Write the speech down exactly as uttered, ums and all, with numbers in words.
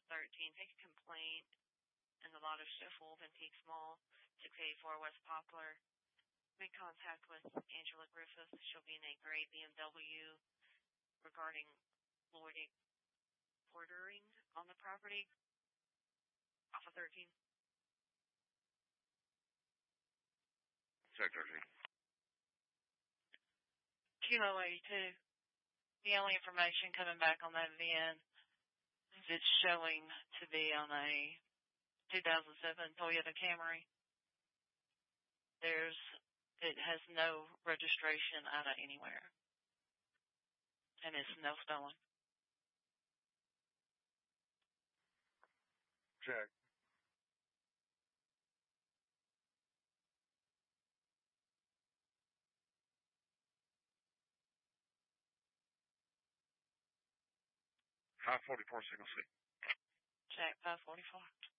thirteen, take a complaint in the lot of Schiffel, Antiques Mall, six eighty-four West Poplar. Make contact with Angela Griffith. She'll be in a gray B M W regarding loitering portering on the property off of thirteen. Check thirteen. Kilo eighty-two. The only information coming back on that V I N is it's showing to be on a two thousand seven Toyota Camry. There's, it has no registration out of anywhere. And it's no stolen. Check. five forty-four, signal C. Check five forty-four.